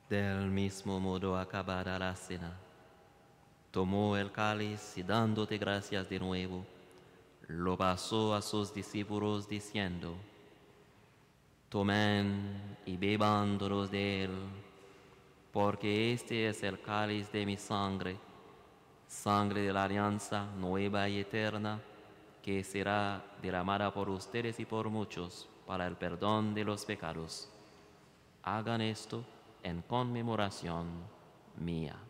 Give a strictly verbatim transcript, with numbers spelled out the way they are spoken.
Del mismo modo, acabada la cena, tomó el cáliz y dándote gracias de nuevo, lo pasó a sus discípulos diciendo: Tomen y beban todos de él, porque este es el cáliz de mi sangre, sangre de la alianza nueva y eterna, que será derramada por ustedes y por muchos para el perdón de los pecados. Hagan esto en conmemoración mía.